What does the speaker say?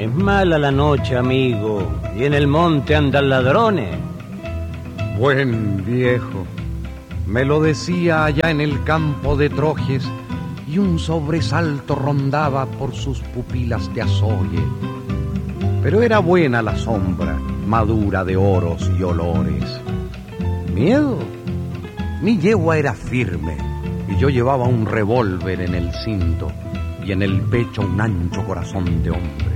Es mala la noche, amigo, y en el monte andan ladrones. Buen viejo, me lo decía allá en el campo de Trojes, y un sobresalto rondaba por sus pupilas de azogue. Pero era buena la sombra, madura de oros y olores. ¿Miedo? Mi yegua era firme, y yo llevaba un revólver en el cinto, y en el pecho un ancho corazón de hombre.